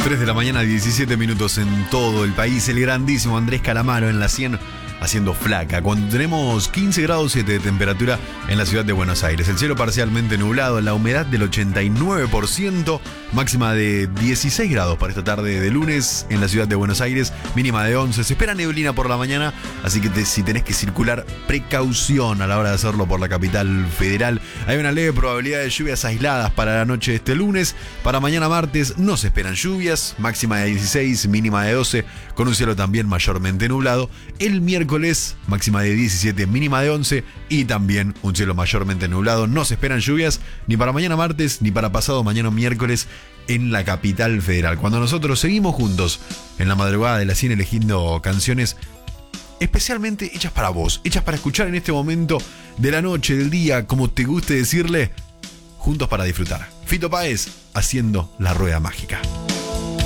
3 de la mañana, 17 minutos en todo el país. El grandísimo Andrés Calamaro en la 100 haciendo Flaca. Cuando tenemos 15 grados 7 de temperatura en la ciudad de Buenos Aires. El cielo parcialmente nublado, la humedad del 89%, máxima de 16 grados para esta tarde de lunes en la ciudad de Buenos Aires, mínima de 11. Se espera neblina por la mañana, así que si tenés que circular, precaución a la hora de hacerlo por la capital federal. Hay una leve probabilidad de lluvias aisladas para la noche de este lunes. Para mañana martes no se esperan lluvias, máxima de 16, mínima de 12, con un cielo también mayormente nublado. El miércoles máxima de 17, mínima de 11 y también un cielo mayormente nublado. No se esperan lluvias ni para mañana martes ni para pasado mañana miércoles en la capital federal. Cuando nosotros seguimos juntos en la madrugada de la 100 eligiendo canciones especialmente hechas para vos, hechas para escuchar en este momento de la noche, del día, como te guste decirle, juntos para disfrutar. Fito Páez haciendo La Rueda Mágica.